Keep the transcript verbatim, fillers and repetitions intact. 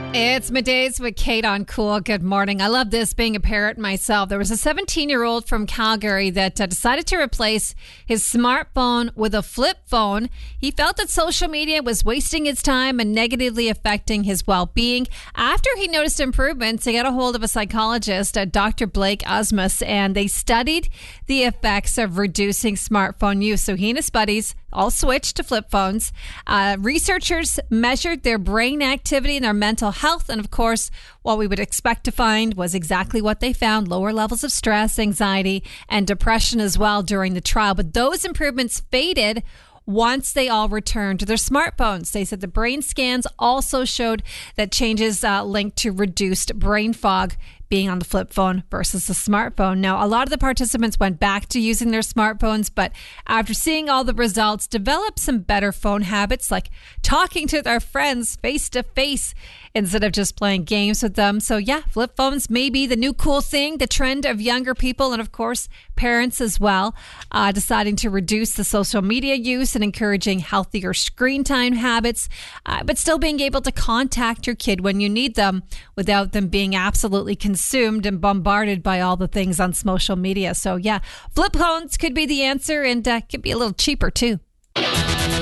It's middays with Kate on Cool. Good morning. I love this, being a parent myself. There was a seventeen-year-old from Calgary that uh, decided to replace his smartphone with a flip phone. He felt that social media was wasting his time and negatively affecting his well-being. After he noticed improvements, he got a hold of a psychologist, uh, Doctor Blake Osmus, and they studied the effects of reducing smartphone use. So he and his buddies all switched to flip phones. Uh, researchers measured their brain activity and their mental health. And of course, what we would expect to find was exactly what they found: lower levels of stress, anxiety, and depression as well during the trial. But those improvements faded once they all returned to their smartphones. They said the brain scans also showed that changes uh, linked to reduced brain fog being on the flip phone versus the smartphone. Now, a lot of the participants went back to using their smartphones, but after seeing all the results, developed some better phone habits, like talking to their friends face to face instead of just playing games with them. So yeah, flip phones may be the new cool thing, the trend of younger people, and of course, parents as well, uh, deciding to reduce the social media use and encouraging healthier screen time habits, uh, but still being able to contact your kid when you need them without them being absolutely consumed and bombarded by all the things on social media. So yeah, flip phones could be the answer, and uh, could be a little cheaper too.